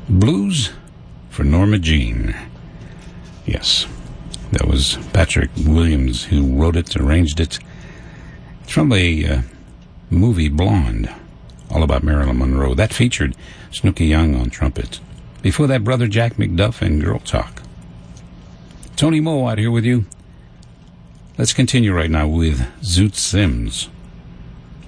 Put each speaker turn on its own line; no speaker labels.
Blues for Norma Jean. Yes, that was Patrick Williams who wrote it, arranged it. It's from a movie, Blonde, all about Marilyn Monroe. That featured Snooky Young on trumpet. Before that, Brother Jack McDuff and Girl Talk. Tony Moe out here with you. Let's continue right now with Zoot Sims.